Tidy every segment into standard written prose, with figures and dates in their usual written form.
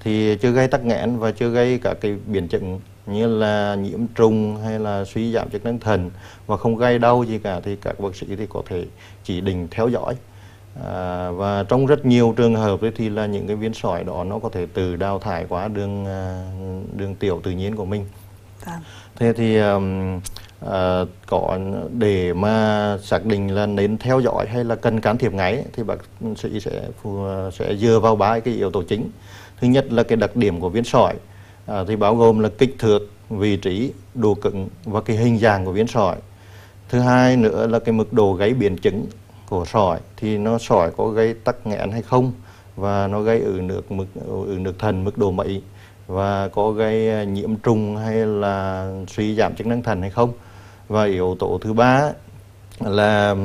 thì chưa gây tắc nghẽn và chưa gây các cái biến chứng như là nhiễm trùng hay là suy giảm chức năng thận và không gây đau gì cả, thì các bác sĩ thì có thể chỉ định theo dõi. Và trong rất nhiều trường hợp thì là những cái viên sỏi đó nó có thể tự đào thải qua đường tiểu tự nhiên của mình. Thế thì có để mà xác định là nên theo dõi hay là cần can thiệp ngay thì bác sĩ sẽ dựa vào 3 cái yếu tố chính. Thứ nhất là cái đặc điểm của viên sỏi, thì bao gồm là kích thước, vị trí, độ cứng và cái hình dạng của viên sỏi. Thứ hai nữa là cái mức độ gây biến chứng của sỏi, thì sỏi có gây tắc nghẽn hay không, và nó gây ứ nước thận mức độ mấy, và có gây nhiễm trùng hay là suy giảm chức năng thận hay không. Và yếu tố thứ ba là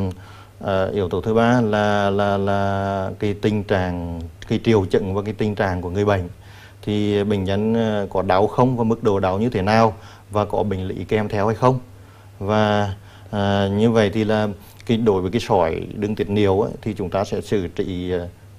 cái tình trạng, cái triệu chứng và cái tình trạng của người bệnh, thì bệnh nhân có đau không và mức độ đau như thế nào, và có bệnh lý kèm theo hay không. Và như vậy thì là đối với cái sỏi đường tiết niệu ấy, thì chúng ta sẽ xử trị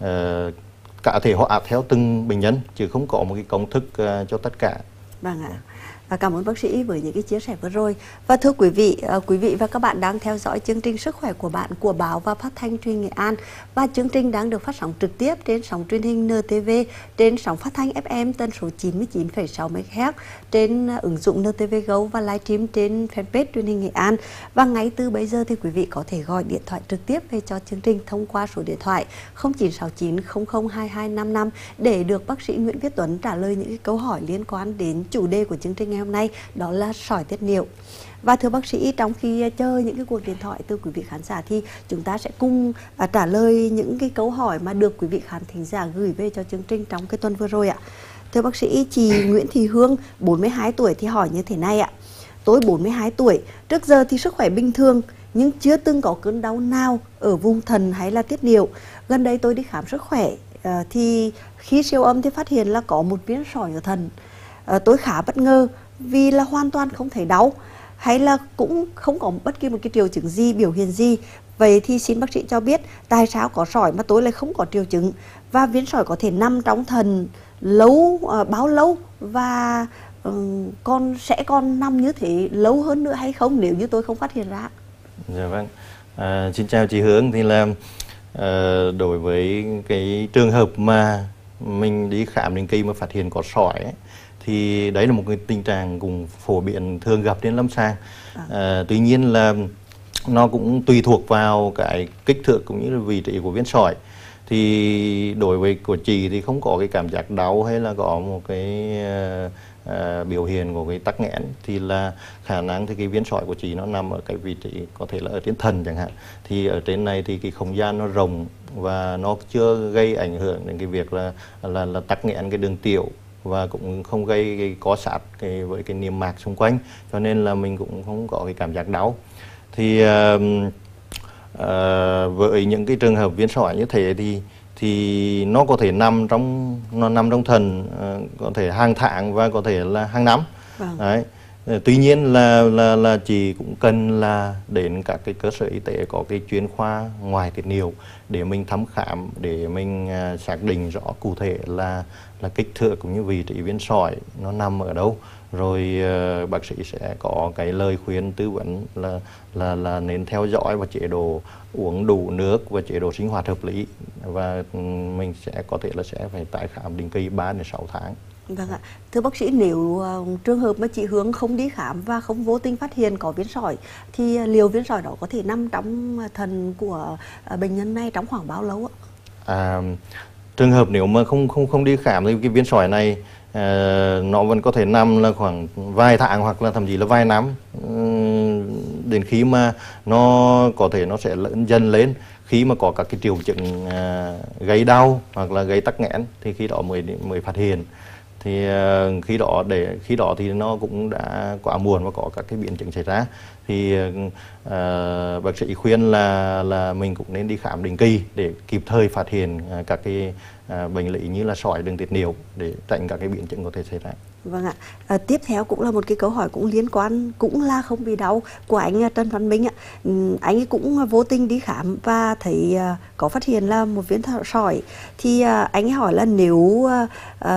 cả thể hóa theo từng bệnh nhân, chứ không có một cái công thức cho tất cả. Vâng ạ. Và cảm ơn bác sĩ với những cái chia sẻ vừa rồi. Và thưa quý vị và các bạn đang theo dõi chương trình Sức khỏe của bạn của Báo và Phát thanh Truyền hình Nghệ An. Và chương trình đang được phát sóng trực tiếp trên sóng truyền hình NTV, trên sóng phát thanh FM tần số 99,6 MHz, trên ứng dụng NTV Go và livestream trên fanpage Truyền hình Nghệ An. Và ngay từ bây giờ thì quý vị có thể gọi điện thoại trực tiếp về cho chương trình thông qua số điện thoại 0969 00 2255 để được bác sĩ Nguyễn Viết Tuấn trả lời những cái câu hỏi liên quan đến chủ đề của chương trình ngày hôm nay, đó là sỏi tiết niệu. Và thưa bác sĩ, trong khi chờ những cái cuộc điện thoại từ quý vị khán giả thì chúng ta sẽ cùng trả lời những cái câu hỏi mà được quý vị khán thính giả gửi về cho chương trình trong cái tuần vừa rồi ạ. Thưa bác sĩ, chị Nguyễn Thị Hương, 42 tuổi thì hỏi như thế này ạ. Tôi 42 tuổi, trước giờ thì sức khỏe bình thường nhưng chưa từng có cơn đau nào ở vùng thận hay là tiết niệu. Gần đây tôi đi khám sức khỏe thì khi siêu âm thì phát hiện là có một viên sỏi ở thận. Tôi khá bất ngờ vì là hoàn toàn không thấy đau, hay là cũng không có bất kỳ một cái triệu chứng gì, biểu hiện gì. Vậy thì xin bác sĩ cho biết tại sao có sỏi mà tôi lại không có triệu chứng, và viên sỏi có thể nằm trong thận bao lâu, và sẽ còn nằm như thế lâu hơn nữa hay không nếu như tôi không phát hiện ra? Dạ vâng. Xin chào chị Hướng. Thì là đối với cái trường hợp mà mình đi khám định kỳ mà phát hiện có sỏi ấy, thì đấy là một cái tình trạng cũng phổ biến thường gặp trên lâm sàng. Tuy nhiên là nó cũng tùy thuộc vào cái kích thước cũng như là vị trí của viên sỏi. Thì đối với của chị thì không có cái cảm giác đau hay là có một cái biểu hiện của cái tắc nghẽn, thì là khả năng thì cái viên sỏi của chị nó nằm ở cái vị trí có thể là ở trên thận chẳng hạn. Thì ở trên này thì cái không gian nó rộng và nó chưa gây ảnh hưởng đến cái việc là tắc nghẽn cái đường tiểu, và cũng không gây cái có sát với cái niêm mạc xung quanh, cho nên là mình cũng không có cái cảm giác đau. Thì với những cái trường hợp viên sỏi như thế thì nó có thể nằm trong thận, có thể hàng tháng và có thể là hàng năm. Đấy. Tuy nhiên là chị cũng cần là đến các cái cơ sở y tế có cái chuyên khoa ngoài tiết niệu để mình thăm khám, để mình xác định rõ cụ thể là kích thước cũng như vị trí viên sỏi nó nằm ở đâu, rồi bác sĩ sẽ có cái lời khuyên tư vấn là nên theo dõi và chế độ uống đủ nước và chế độ sinh hoạt hợp lý, và mình sẽ có thể là sẽ phải tái khám định kỳ 3 đến 6 tháng. Vâng ạ. Thưa bác sĩ, nếu trường hợp mà chị Hướng không đi khám và không vô tình phát hiện có viên sỏi thì liệu viên sỏi đó có thể nằm trong thận của bệnh nhân này trong khoảng bao lâu ạ? Trường hợp nếu mà không đi khám thì cái viên sỏi này nó vẫn có thể nằm là khoảng vài tháng hoặc là thậm chí là vài năm, đến khi mà nó có thể nó sẽ lớn dần lên. Khi mà có các cái triệu chứng gây đau hoặc là gây tắc nghẽn thì khi đó mới phát hiện. Thì khi đó thì nó cũng đã quá muộn và có các cái biến chứng xảy ra. Thì bác sĩ khuyên là mình cũng nên đi khám định kỳ để kịp thời phát hiện các cái bệnh lý như là sỏi đường tiết niệu để tránh các cái biến chứng có thể xảy ra. Vâng ạ. Tiếp theo cũng là một cái câu hỏi cũng liên quan, cũng là không bị đau, của anh Trần Văn Minh ạ. Anh ấy cũng vô tình đi khám và thấy có phát hiện là một viên sỏi. Thì anh ấy hỏi là nếu